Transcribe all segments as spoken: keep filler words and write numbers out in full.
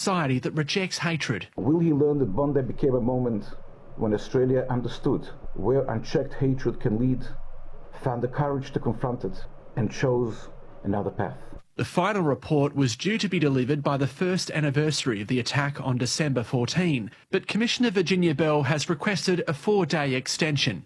society that rejects hatred. Will he learn that Bondi became a moment when Australia understood where unchecked hatred can lead, found the courage to confront it, and chose another path? The final report was due to be delivered by the first anniversary of the attack on December fourteenth, but Commissioner Virginia Bell has requested a four-day extension.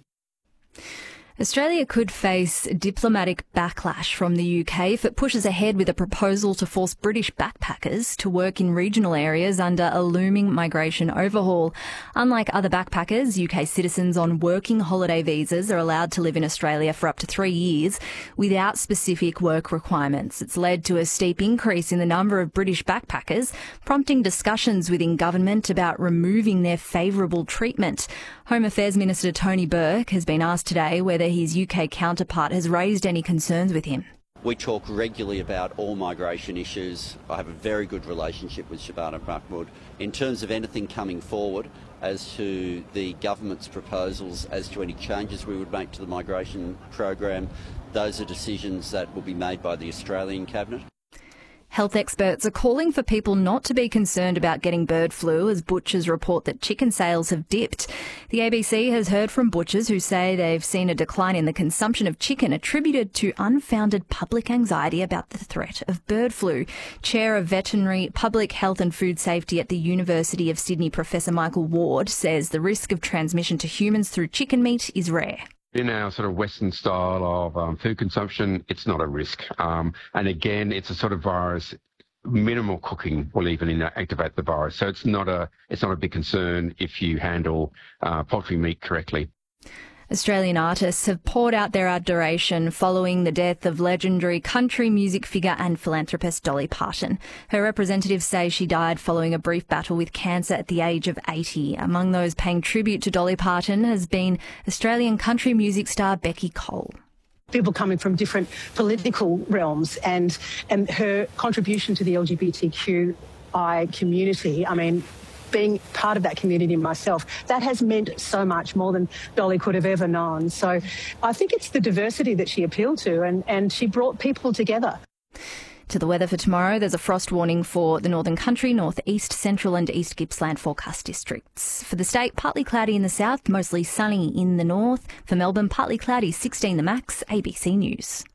Australia could face diplomatic backlash from the U K if it pushes ahead with a proposal to force British backpackers to work in regional areas under a looming migration overhaul. Unlike other backpackers, U K citizens on working holiday visas are allowed to live in Australia for up to three years without specific work requirements. It's led to a steep increase in the number of British backpackers, prompting discussions within government about removing their favourable treatment. Home Affairs Minister Tony Burke has been asked today whether his U K counterpart has raised any concerns with him. We talk regularly about all migration issues. I have a very good relationship with Shabana Mahmood. In terms of anything coming forward as to the government's proposals as to any changes we would make to the migration program, those are decisions that will be made by the Australian Cabinet. Health experts are calling for people not to be concerned about getting bird flu as butchers report that chicken sales have dipped. The A B C has heard from butchers who say they've seen a decline in the consumption of chicken attributed to unfounded public anxiety about the threat of bird flu. Chair of Veterinary Public Health and Food Safety at the University of Sydney, Professor Michael Ward, says the risk of transmission to humans through chicken meat is rare. In our sort of Western style of um, food consumption, it's not a risk. Um, and again, it's a sort of virus. Minimal cooking will even inactivate the virus. So it's not a it's not a big concern if you handle uh, poultry meat correctly. Australian artists have poured out their adoration following the death of legendary country music figure and philanthropist Dolly Parton. Her representatives say she died following a brief battle with cancer at the age of eighty. Among those paying tribute to Dolly Parton has been Australian country music star Becky Cole. People coming from different political realms and, and her contribution to the L G B T Q I community, I mean, being part of that community myself, that has meant so much more than Dolly could have ever known. So I think it's the diversity that she appealed to, and, and she brought people together. To the weather for tomorrow, there's a frost warning for the Northern Country, North East, Central and East Gippsland forecast districts. For the state, partly cloudy in the south, mostly sunny in the north. For Melbourne, partly cloudy, sixteen the max. A B C News.